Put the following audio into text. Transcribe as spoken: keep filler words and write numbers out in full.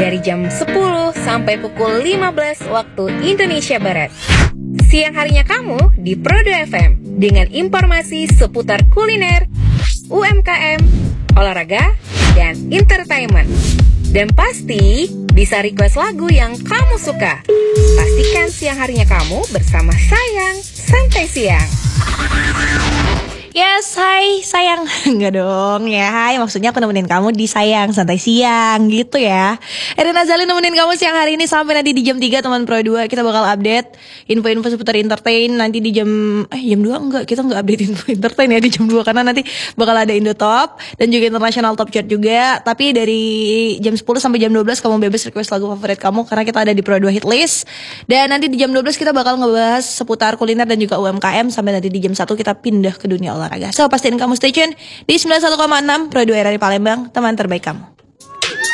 dari jam sepuluh sampai pukul lima belas waktu Indonesia Barat. Siang harinya kamu di Prodo F M dengan informasi seputar kuliner, U M K M, olahraga, dan entertainment. Dan pasti bisa request lagu yang kamu suka. Pastikan siang harinya kamu bersama Sayang Santai Siang. Yes, hai sayang. Enggak dong ya, hai. Maksudnya aku nemenin kamu di Sayang Santai Siang gitu ya. Erin Azali nemenin kamu siang hari ini sampai nanti di jam tiga teman Pro dua. Kita bakal update info-info seputar entertain. Nanti di jam, eh jam dua enggak, kita enggak update info entertain ya di jam dua. Karena nanti bakal ada Indo Top dan juga International Top Chart juga. Tapi dari jam sepuluh sampai jam dua belas kamu bebas request lagu favorit kamu. Karena kita ada di Pro dua Hit List. Dan nanti di jam dua belas kita bakal ngebahas seputar kuliner dan juga U M K M. Sampai nanti di jam satu kita pindah ke dunia olahraga. So, pastiin kamu stay tune di sembilan puluh satu koma enam Pro dua R R I Palembang, teman terbaik kamu.